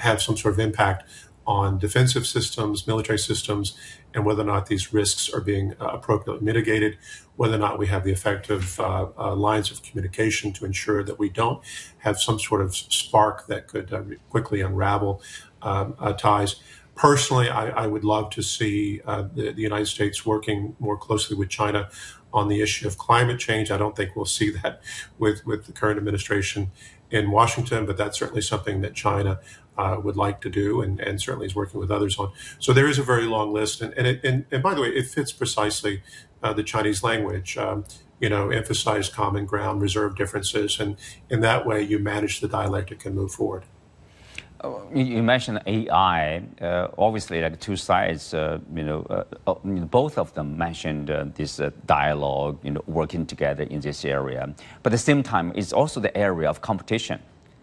have some sort of impact on defensive systems, military systems, and whether or not these risks are being appropriately mitigated, whether or not we have the effective lines of communication to ensure that we don't have some sort of spark that could quickly unravel ties. Personally, I would love to see the United States working more closely with China on the issue of climate change. I don't think we'll see that with the current administration in Washington, but that's certainly something that China would like to do, and certainly is working with others on. So there is a very long list, and by the way, it fits precisely the Chinese language. Emphasize common ground, reserve differences, and in that way you manage the dialectic and move forward. You mentioned AI. Obviously, like two sides. Both of them mentioned this dialogue, working together in this area. But at the same time, it's also the area of competition.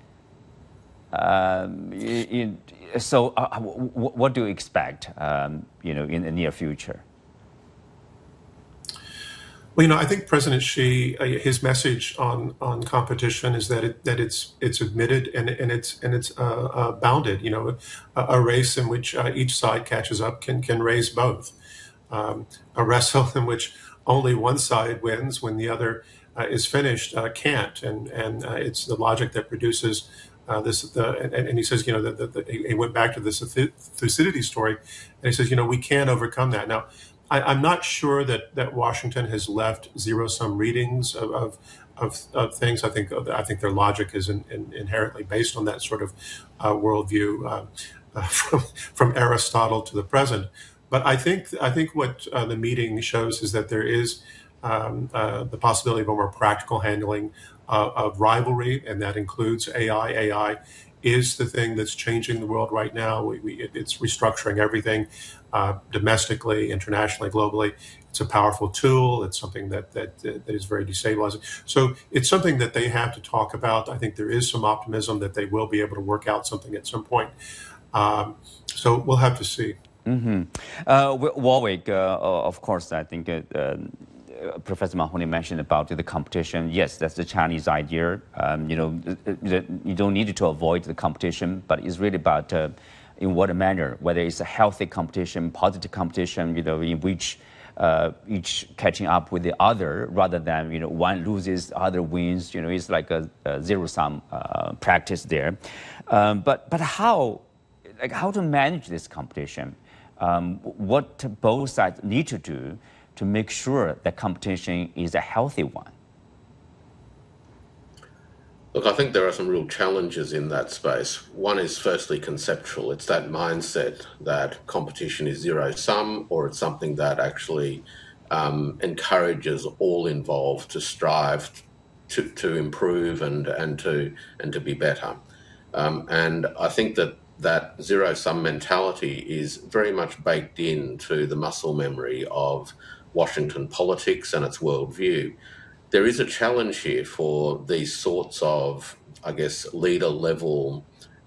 So, what do you expect? In the near future? Well, I think President Xi, his message on competition is that it's admitted and it's bounded. A race in which each side catches up can raise both. A wrestle in which only one side wins when the other is finished can't, and it's the logic that produces this. And he says, he went back to this Thucydides story, and he says, we can overcome that now. I'm not sure that Washington has left zero-sum readings of things. I think their logic is inherently based on that sort of worldview from Aristotle to the present. But I think what the meeting shows is that there is the possibility of a more practical handling of rivalry, and that includes AI. AI is the thing that's changing the world right now. It's restructuring everything. Domestically, internationally, globally. It's a powerful tool. It's something that is very destabilizing. So it's something that they have to talk about. I think there is some optimism that they will be able to work out something at some point. So we'll have to see. Mm-hmm. Warwick, of course, I think Professor Mahoney mentioned about the competition. Yes, that's the Chinese idea. You don't need to avoid the competition, but it's really about in what manner, whether it's a healthy competition, positive competition, in which each catching up with the other rather than, one loses, other wins. It's like a zero-sum practice there. But how to manage this competition? What both sides need to do to make sure that competition is a healthy one? Look, I think there are some real challenges in that space. One is firstly conceptual. It's that mindset that competition is zero-sum, or it's something that actually encourages all involved to strive to improve and to be better. And I think that zero-sum mentality is very much baked into the muscle memory of Washington politics and its worldview. There is a challenge here for these sorts of, leader-level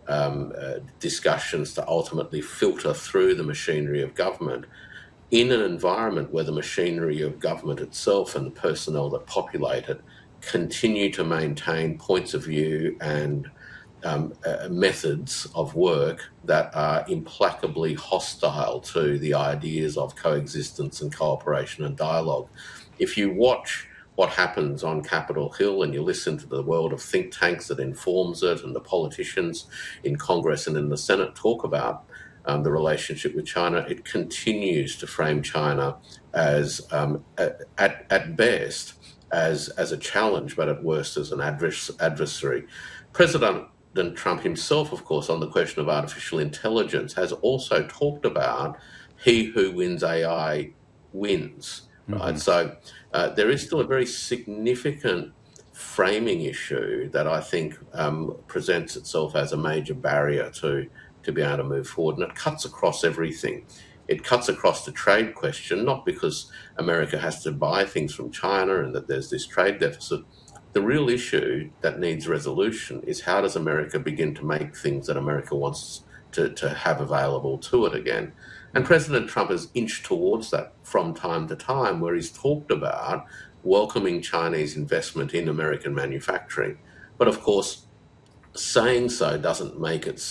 discussions to ultimately filter through the machinery of government in an environment where the machinery of government itself and the personnel that populate it continue to maintain points of view and methods of work that are implacably hostile to the ideas of coexistence and cooperation and dialogue. If you watch what happens on Capitol Hill and you listen to the world of think tanks that informs it, and the politicians in Congress and in the Senate talk about the relationship with China, it continues to frame China as, at best, as a challenge, but at worst as an adversary. President Trump himself, of course, on the question of artificial intelligence, has also talked about he who wins AI wins. Right? So there is still a very significant framing issue that I think presents itself as a major barrier to be able to move forward. And it cuts across everything. It cuts across the trade question, not because America has to buy things from China and that there's this trade deficit. The real issue that needs resolution is how does America begin to make things that America wants to have available to it again. And President Trump has inched towards that from time to time, where he's talked about welcoming Chinese investment in American manufacturing. But of course, saying so doesn't make it